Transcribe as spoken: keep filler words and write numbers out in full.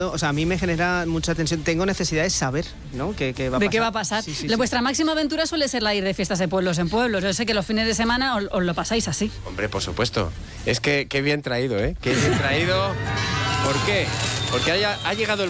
O sea, a mí me genera mucha tensión. Tengo necesidad de saber, ¿no? ¿Qué, qué va a ¿De pasar? qué va a pasar? Sí, sí, La, sí. Vuestra máxima aventura suele ser la ir de fiestas de pueblos en pueblos. Yo sé que los fines de semana os, os lo pasáis así. Hombre, por supuesto. Es que qué bien traído, ¿eh? Qué bien traído. ¿Por qué? Porque haya, ha llegado el